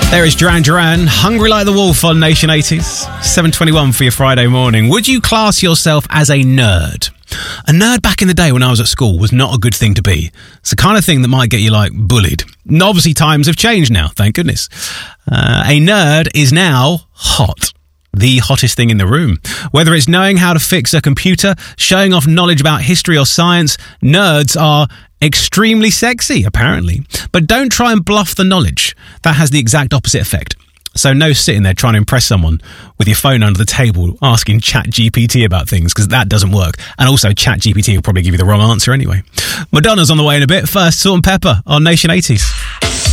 There is Duran Duran, Hungry Like the Wolf on Nation 80s. 7:21 for your Friday morning. Would you class yourself as a nerd? A nerd back in the day when I was at school was not a good thing to be. It's the kind of thing that might get you, bullied. And obviously, times have changed now, thank goodness. A nerd is now hot. The hottest thing in the room. Whether it's knowing how to fix a computer, showing off knowledge about history or science, nerds are extremely sexy, apparently. But don't try and bluff the knowledge. That has the exact opposite effect. So no sitting there trying to impress someone with your phone under the table asking ChatGPT about things, because that doesn't work. And also ChatGPT will probably give you the wrong answer anyway. Madonna's on the way in a bit. First, Salt and Pepper on Nation 80s.